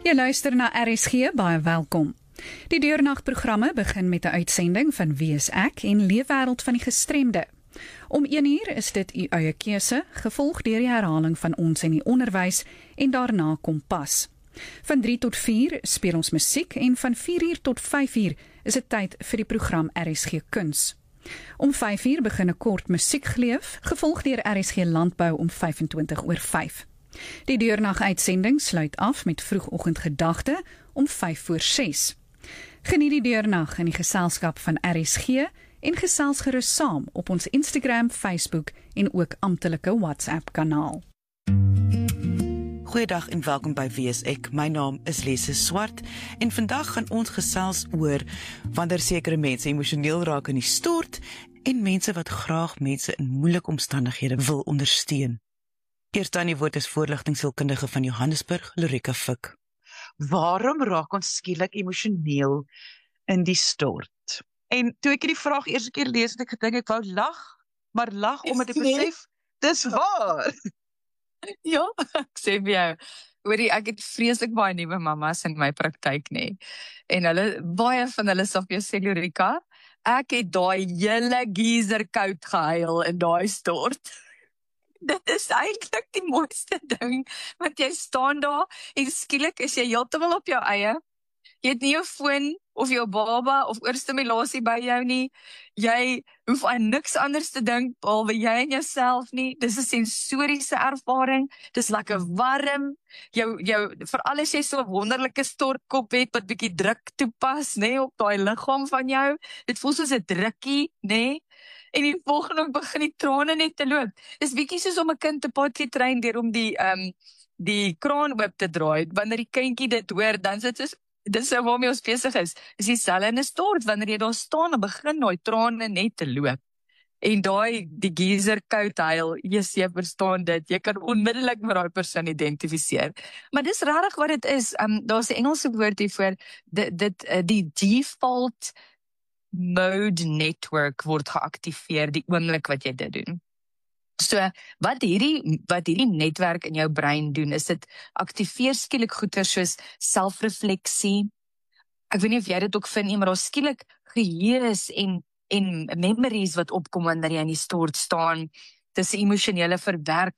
Jy luister na RSG, baie welkom. Die deurnagprogramme begin met 'n uitsending van Wie is ek en Leefwêreld van die Gestremde. Om 1uur is dit u eie keuse, gevolg deur die herhaling van Ons en die Onderwys en daarna Kompas. Van 3 tot 4 speel ons musiek en van 4uur tot 5uur is dit tyd vir die program RSG Kuns. Om 5uur begin 'n kort musiekgleuf, gevolg deur RSG Landbou om 5:25 Die deurnag-uitsending sluit af met vroegoggendgedagte om 5:06. Geniet die deurnag in die geselskap van RSG en gesels gerus saam op ons Instagram, Facebook en ook amptelike WhatsApp-kanaal. Goeiedag en welkom by Wie is ek. My naam is Lise Swart en vandag gaan ons gesels oor wanneer sekere mense emosioneel raak in die stort en mense wat graag mense in moeilike omstandighede wil ondersteun. Eerst aan die woord is voorligtingsielkundige van Johannesburg, Lorika Fik. Waarom raak ons skielik emosioneel in die stort? En toe ek die vraag eerste keer lees, het ek gedink ek wou lag, maar lag omdat ek besef, dis waar. Ja, ek sê vir jou, hoorie, ek het vreeslik baie nuwe mammas in my praktyk, nee. En baie van hulle sal vir jou sê, Lorika, ek het daai hele geyser koud gehuil in daai stort. Dit is eintlik die mooiste ding, want jy staan daar en skielik is jy heeltemal op jou eie. Jy het nie jou foon of jou baba of oorstimulasie by jou nie. Jy hoef aan niks anders te dink behalwe jy en jouself nie. Dis 'n sensoriese ervaring. Dis lekker warm. Veral as jy so 'n wonderlike stortkop het wat bietjie druk toepas, nê, op daai liggaam van jou. Dit voel soos 'n drukkie, nê? En die volgende begin die trane net te loop. Dis bietjie soos om 'n kind te potjie train deur om die kraan oop te draai. Wanneer die kindjie dit hoor, dan sit dit dis waarmee ons besig is. Is dieselfde in 'n stort, wanneer jy daar staan en begin daai trane net te loop. En die geyser koud huil, jy verstaan dit. Jy kan onmiddellik met daai persoon identifiseer. Maar dis regtig wat dit is. Daar's 'n Engelse woord hiervoor, die default mode network word geactiveer die oomblik wat jy dit doen. So, wat hierdie netwerk in jou brein doen, is dit aktiveer skielik goeie soos selfrefleksie. Ek weet nie of jy dit ook vind nie, maar daar skielik geheues en memories wat opkom wanneer jy in die stort staan. Dis 'n emosionele verwerking